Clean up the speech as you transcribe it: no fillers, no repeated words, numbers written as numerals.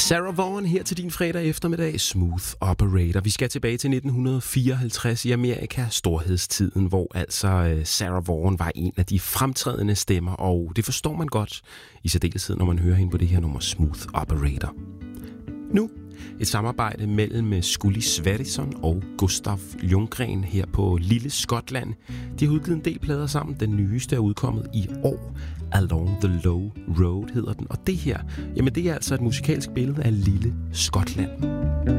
Sarah Vaughan her til din fredag eftermiddag. Smooth Operator. Vi skal tilbage til 1954 i Amerika, storhedstiden, hvor altså Sarah Vaughan var en af de fremtrædende stemmer, og det forstår man godt i særdeleshed, når man hører hende på det her nummer Smooth Operator. Nu et samarbejde mellem Scully Sverrisson og Gustav Ljunggren her på Lille Skotland. De har udgivet en del plader sammen. Den nyeste er udkommet i år. Along the Low Road hedder den. Og det her, jamen det er altså et musikalsk billede af Lille Skotland.